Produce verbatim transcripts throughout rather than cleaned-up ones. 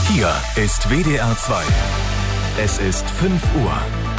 Hier ist W D R zwei. Es ist fünf Uhr.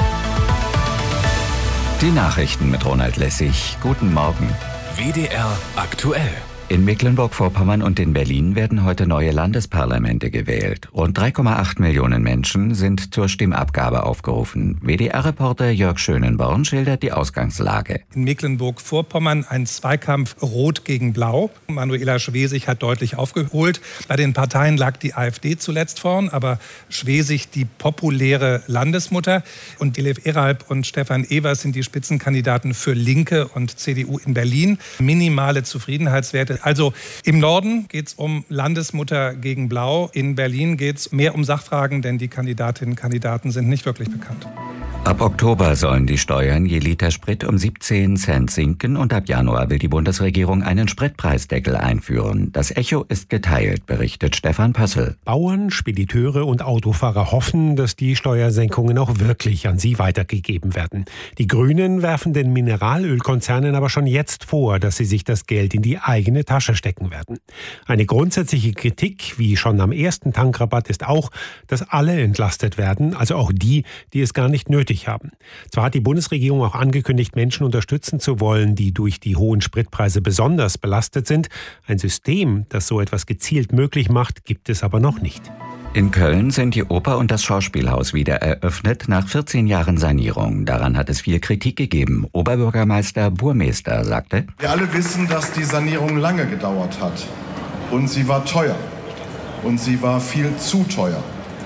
Die Nachrichten mit Ronald Lessig. Guten Morgen. W D R aktuell. In Mecklenburg-Vorpommern und in Berlin werden heute neue Landesparlamente gewählt. Rund drei Komma acht Millionen Menschen sind zur Stimmabgabe aufgerufen. W D R-Reporter Jörg Schönenborn schildert die Ausgangslage. In Mecklenburg-Vorpommern ein Zweikampf Rot gegen Blau. Manuela Schwesig hat deutlich aufgeholt. Bei den Parteien lag die AfD zuletzt vorn, aber Schwesig die populäre Landesmutter. Und Dilef Eralp und Stefan Evers sind die Spitzenkandidaten für Linke und C D U in Berlin. Minimale Zufriedenheitswerte. Also im Norden geht es um Landesmutter gegen Blau. In Berlin geht es mehr um Sachfragen, denn die Kandidatinnen und Kandidaten sind nicht wirklich bekannt. Ab Oktober sollen die Steuern je Liter Sprit um siebzehn Cent sinken und ab Januar will die Bundesregierung einen Spritpreisdeckel einführen. Das Echo ist geteilt, berichtet Stefan Pössl. Bauern, Spediteure und Autofahrer hoffen, dass die Steuersenkungen auch wirklich an sie weitergegeben werden. Die Grünen werfen den Mineralölkonzernen aber schon jetzt vor, dass sie sich das Geld in die eigene Tasche stecken werden. Eine grundsätzliche Kritik, wie schon am ersten Tankrabatt, ist auch, dass alle entlastet werden, also auch die, die es gar nicht nötig haben. Zwar hat die Bundesregierung auch angekündigt, Menschen unterstützen zu wollen, die durch die hohen Spritpreise besonders belastet sind. Ein System, das so etwas gezielt möglich macht, gibt es aber noch nicht. In Köln sind die Oper und das Schauspielhaus wieder eröffnet nach vierzehn Jahren Sanierung. Daran hat es viel Kritik gegeben. Oberbürgermeister Burmester sagte: Wir alle wissen, dass die Sanierung lange gedauert hat. Und sie war teuer. Und sie war viel zu teuer.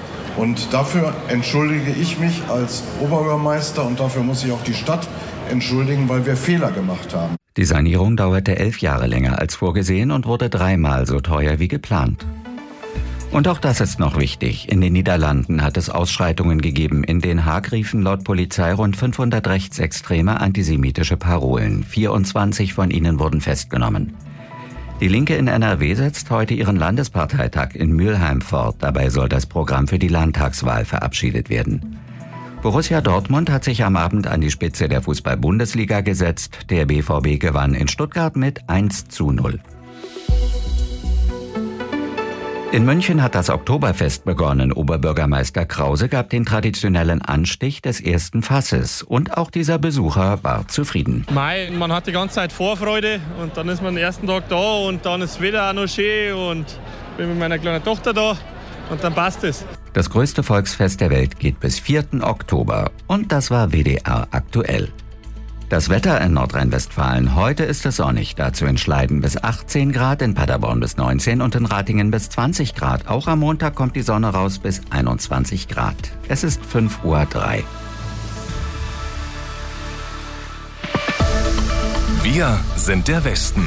Und dafür entschuldige ich mich als Oberbürgermeister und dafür muss ich auch die Stadt entschuldigen, weil wir Fehler gemacht haben. Die Sanierung dauerte elf Jahre länger als vorgesehen und wurde dreimal so teuer wie geplant. Und auch das ist noch wichtig. In den Niederlanden hat es Ausschreitungen gegeben. In Den Haag riefen laut Polizei rund fünfhundert rechtsextreme antisemitische Parolen. vierundzwanzig von ihnen wurden festgenommen. Die Linke in N R W setzt heute ihren Landesparteitag in Mülheim fort. Dabei soll das Programm für die Landtagswahl verabschiedet werden. Borussia Dortmund hat sich am Abend an die Spitze der Fußball-Bundesliga gesetzt. Der B V B gewann in Stuttgart mit eins zu null. In München hat das Oktoberfest begonnen. Oberbürgermeister Krause gab den traditionellen Anstich des ersten Fasses. Und auch dieser Besucher war zufrieden. Mei, man hat die ganze Zeit Vorfreude und dann ist man den ersten Tag da und dann ist das Wetter auch noch schön und bin mit meiner kleinen Tochter da und dann passt es. Das größte Volksfest der Welt geht bis vierten Oktober. Und das war W D R aktuell. Das Wetter in Nordrhein-Westfalen. Heute ist es sonnig, dazu in Schleiden bis achtzehn Grad, in Paderborn bis neunzehn und in Ratingen bis zwanzig Grad. Auch am Montag kommt die Sonne raus bis einundzwanzig Grad. Es ist fünf Uhr drei. Wir sind der Westen.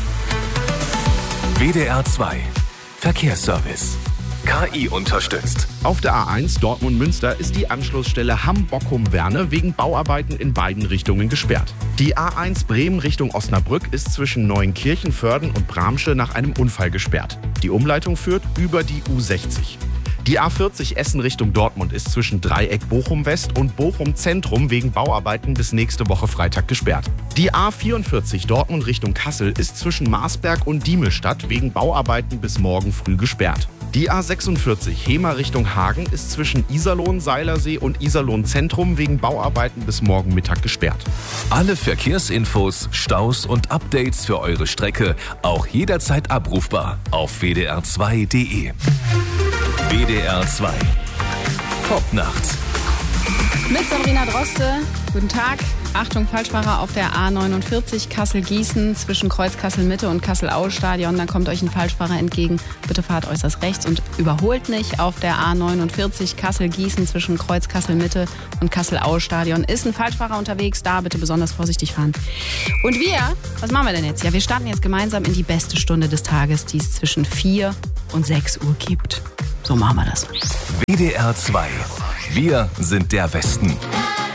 W D R zwei. Verkehrsservice. K I unterstützt. Auf der A eins Dortmund-Münster ist die Anschlussstelle Hamm-Bockum-Werne wegen Bauarbeiten in beiden Richtungen gesperrt. Die A eins Bremen Richtung Osnabrück ist zwischen Neuenkirchen, Vörden und Bramsche nach einem Unfall gesperrt. Die Umleitung führt über die U sechzig. Die A vierzig Essen Richtung Dortmund ist zwischen Dreieck Bochum-West und Bochum-Zentrum wegen Bauarbeiten bis nächste Woche Freitag gesperrt. Die A vierundvierzig Dortmund Richtung Kassel ist zwischen Marsberg und Diemelstadt wegen Bauarbeiten bis morgen früh gesperrt. Die A sechsundvierzig Hemer Richtung Hagen ist zwischen Iserlohn-Seilersee und Iserlohn-Zentrum wegen Bauarbeiten bis morgen Mittag gesperrt. Alle Verkehrsinfos, Staus und Updates für eure Strecke auch jederzeit abrufbar auf w d r zwei punkt d e. W D R zwei. Popnacht. Mit Sabrina Droste. Guten Tag. Achtung, Falschfahrer auf der A neunundvierzig Kassel-Gießen zwischen Kreuz Kassel-Mitte und Kassel-Aue-Stadion. Dann kommt euch ein Falschfahrer entgegen. Bitte fahrt äußerst rechts und überholt nicht. Auf der A neunundvierzig Kassel-Gießen zwischen Kreuz Kassel-Mitte und Kassel-Aue-Stadion ist ein Falschfahrer unterwegs. Da bitte besonders vorsichtig fahren. Und wir, was machen wir denn jetzt? Ja, wir starten jetzt gemeinsam in die beste Stunde des Tages, die es zwischen vier und sechs Uhr gibt. So machen wir das. W D R zwei. Wir sind der Westen.